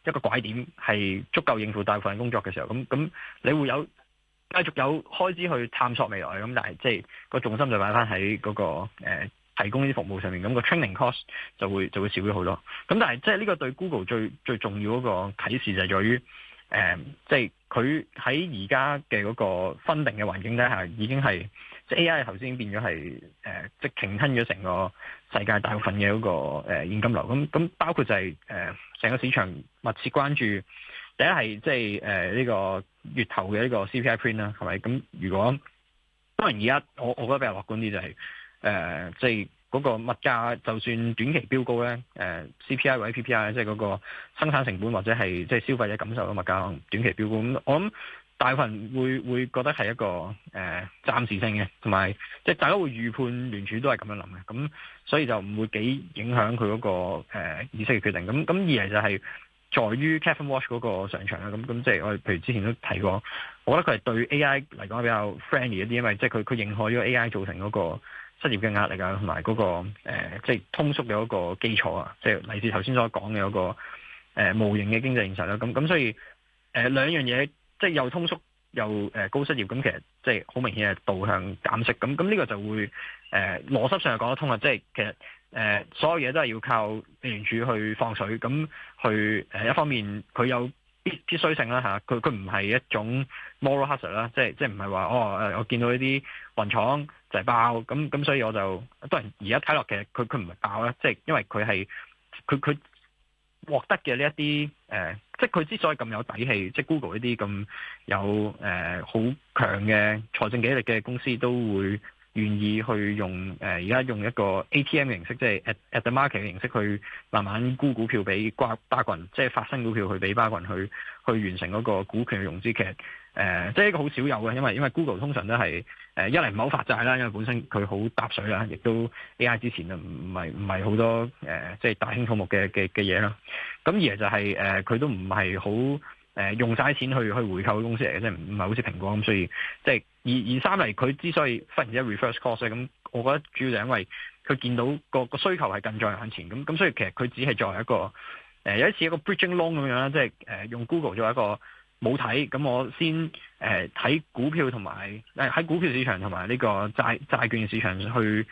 一個拐點係足夠應付大部分工作嘅時候，咁你會繼續有開支去探索未來，咁但係即係個重心就擺翻喺嗰個提供呢啲服務上面，咁個 training cost 就會少咗好多。咁但係即係呢個對 Google 最重要嗰個啟示就係在於即係佢喺而家嘅嗰個分定嘅環境底下，已經係即係 AI 頭先已經變咗係即係鯨吞咗成個世界大部分嘅嗰個現金流。咁包括就係成個市場密切關注，第一係即係呢個月頭嘅呢個 CPI print 啦，係咪？咁如果當然而家我覺得比較樂觀啲就係即係嗰個物價就算短期飆高咧，CPI 或者 PPI 即係嗰個生產成本或者係即係消費者感受嘅物價短期飆高，咁我諗大部分會覺得係一個暫時性嘅，同埋即係大家會預判聯儲都係咁樣諗嘅，咁所以就唔會幾影響佢嗰個議息嘅決定。咁二嚟就係在於 Cathie Wood 嗰個上場啦，咁即係我哋譬如之前都提過，我覺得佢係對 AI 嚟講比較 friendly 一啲，因為即係佢認可咗 AI 造成嗰個失業嘅壓力啊，同埋嗰個即係通縮嘅嗰個基礎啊，即係嚟自頭先所講嘅嗰個無形嘅經濟現實啦。咁所以兩樣嘢即係又通縮又高失業，咁其實即係好明顯係導向減息。咁呢個就會邏輯上係講得通啦，即係其實所有嘢都係要靠美聯儲去放水，咁去一方面佢有必須性啦嚇，佢唔係一種 moral hazard 啦，即係唔係話我見到呢啲雲廠就係爆，咁所以我就當然而家睇落其實佢唔係爆啦，即係因為佢係佢獲得嘅呢一啲即係佢之所以咁有底氣，即係 Google 呢啲咁有好強嘅財政紀力嘅公司都會願意去用而家用一個 ATM 嘅形式，即係 at the market 嘅形式去慢慢沽股票俾巴郡，即係發新股票去俾巴郡去完成嗰個股權嘅融資。其實即係一個好少有嘅，因為 Google 通常都係一嚟唔係好發債啦，因為本身佢好搭水啦，亦都 AI 之前就唔係好多即係大興土木嘅嘢啦。咁而嚟就係佢都唔係好用晒錢去回購嘅公司嚟嘅，即係唔係好似蘋果咁，所以即係而三嚟佢之所以忽然之間 reverse course 咁，我覺得主要就係因為佢見到個需求係更再向前，咁所以其實佢只係作為一個有一次一個 bridging loan 咁樣啦，即係用 Google 作為一個冇睇，咁我先睇股票同埋喺股票市場同埋呢個債券市場去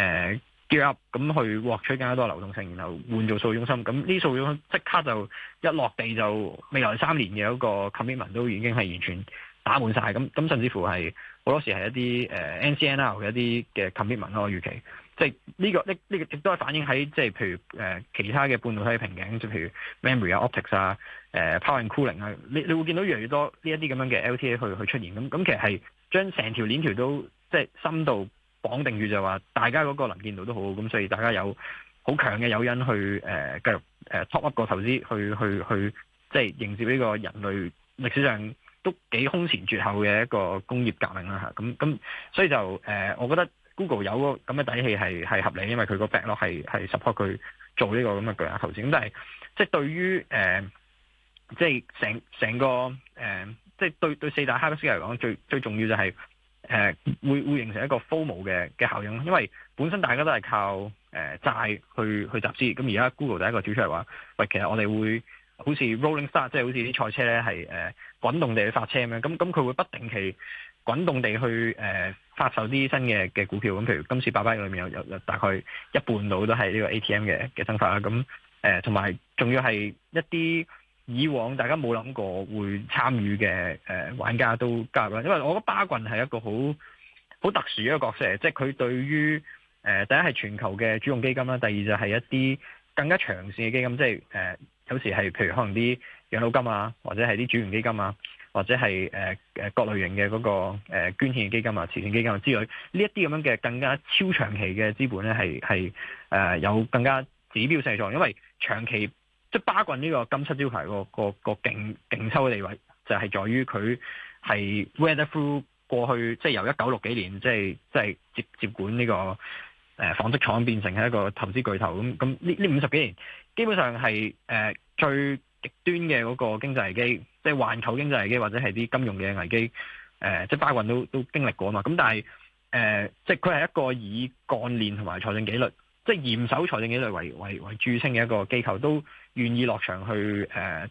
gear up，咁去獲取更加多流動性，然後換做數據中心。咁呢數據中心即刻就一落地就未來3年嘅嗰個 commitment 都已經係完全打滿晒。咁甚至乎係好多時係一啲NCNR 嘅一啲嘅 commitment 咯，我預期。即係呢個亦都係反映喺即係譬如其他嘅半導體瓶頸，即係譬如 memory 啊、optics 啊、power and cooling 啊，你會見到越嚟越多呢一啲咁樣嘅 LTA 去出現。咁其實係將成條鏈條都即係深度綁定住，就話大家嗰個能見度都好好，咁所以大家有好強嘅誘因去繼續top up 個投資，去即係迎接呢個人類歷史上都幾空前絕後嘅一個工業革命啦嚇。咁所以就我覺得 Google 有個咁嘅底氣係合理，因為佢個 backlog 係 support 佢做呢個咁嘅巨額投資。咁但係即係對於即係成個即係對四大 hyperscaler 嚟講，最重要就係會形成一個 FOMO 嘅效應，因為本身大家都係靠債去集資。咁而家 Google 第一個指出嚟話，喂，其實我哋會好似 rolling start，即係好似啲賽車咧係滾動地去發車咁樣。咁佢會不定期滾動地去發售啲新嘅股票。咁譬如今次800億裏面有大概一半度都係呢個 ATM 嘅增發啦。咁同埋仲要係一啲以往大家冇諗過會參與嘅玩家都加入啦。因為我覺得巴郡係一個好特殊嘅一個角色，即係佢對於第一係全球嘅主用基金啦，第二就係一啲更加長線嘅基金，即係有時係譬如可能啲養老金啊，或者係啲主權基金啊，或者係各類型嘅嗰個捐獻基金啊、慈善基金啊之類，呢一啲咁樣嘅更加超長期嘅資本咧，係有更加指標性嘅作用，因為長期即係巴郡呢個金漆招牌個勁抽嘅地位，就係在於佢係 weather through 過去，即係由1960幾年，即係接管呢個紡織廠變成係一個投資巨頭。咁呢50幾年基本上係最極端嘅嗰個經濟危機，即係環球經濟危機或者係啲金融嘅危機，即係巴郡都經歷過嘛。咁但係即係佢係一個以幹練同埋財政紀律，即係嚴守財政紀律為著稱嘅一個機構，都願意落場去